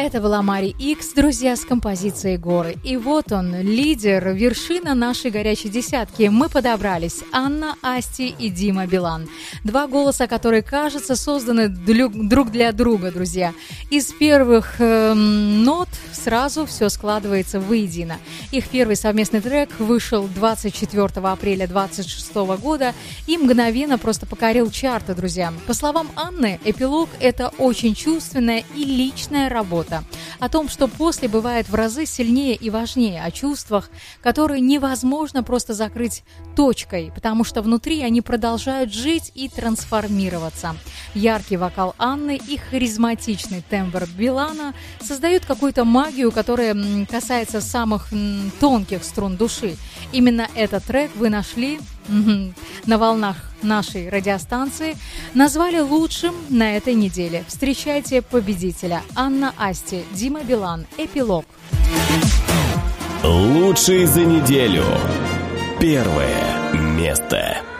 Это была Мари Икс, друзья, с композицией «Горы». И вот он, лидер, вершина нашей горячей десятки. Мы подобрались. Анна Асти и Дима Билан. Два голоса, которые, кажется, созданы друг для друга, друзья. Из первых нот сразу все складывается воедино. Их первый совместный трек вышел 24 апреля 2026 года и мгновенно просто покорил чарты, друзья. По словам Анны, «Эпилог» — это очень чувственная и личная работа. О том, что после бывает в разы сильнее и важнее, о чувствах, которые невозможно просто закрыть точкой, потому что внутри они продолжают жить и трансформироваться. Яркий вокал Анны и харизматичный тембр Билана создают какую-то магию, которая касается самых тонких струн души. Именно этот трек вы нашли на волнах нашей радиостанции, назвали лучшим на этой неделе. Встречайте победителя. Анна Асти, Дима Билан, «Эпилог». Лучший за неделю. Первое место.